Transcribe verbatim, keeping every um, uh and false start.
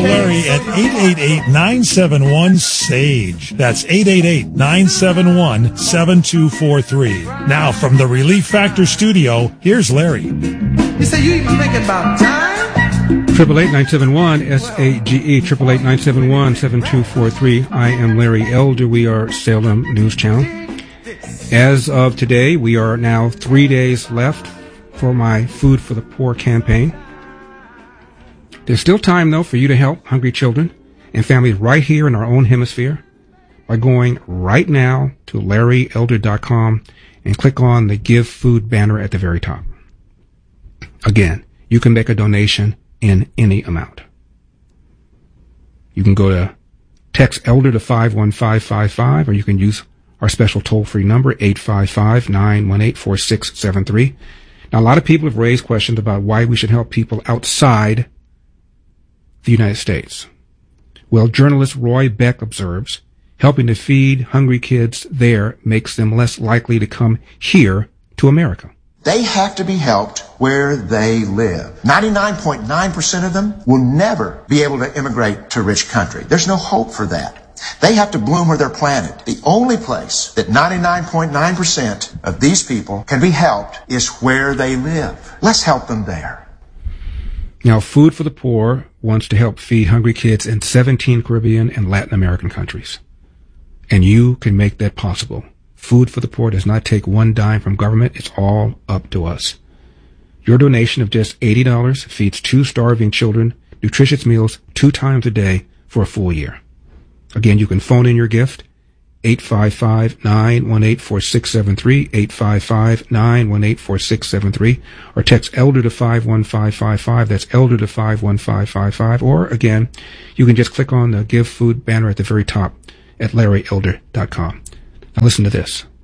Larry at eight eight eight, nine seven one, SAGE. That's eight eight eight, nine seven one, seven two four three. Now, from the Relief Factor studio, here's Larry. You say you even thinking about time? Triple eight nine seven one S A G E. Triple eight nine seven one seven two four three. I am Larry Elder. We are Salem News Channel. As of today, we are now three days left for my Food for the Poor campaign. There's still time, though, for you to help hungry children and families right here in our own hemisphere by going right now to larry elder dot com and click on the Give Food banner at the very top. Again, you can make a donation in any amount. You can go to text Elder to five one five five five, or you can use our special toll-free number, eight five five, nine one eight, four six seven three. Now, a lot of people have raised questions about why we should help people outside the United States. Well, journalist Roy Beck observes, helping to feed hungry kids there makes them less likely to come here to America. They have to be helped where they live. ninety-nine point nine percent of them will never be able to immigrate to a rich country. There's no hope for that. They have to bloom where they're planted. The only place that ninety-nine point nine percent of these people can be helped is where they live. Let's help them there. Now, Food for the Poor wants to help feed hungry kids in seventeen Caribbean and Latin American countries. And you can make that possible. Food for the Poor does not take one dime from government. It's all up to us. Your donation of just eighty dollars feeds two starving children nutritious meals two times a day for a full year. Again, you can phone in your gift, eight five five, nine one eight, four six seven three, eight five five, nine one eight, four six seven three, or text Elder to five one five five five. That's Elder to five one five five five. Or, again, you can just click on the Give Food banner at the very top at larry elder dot com. Now listen to this.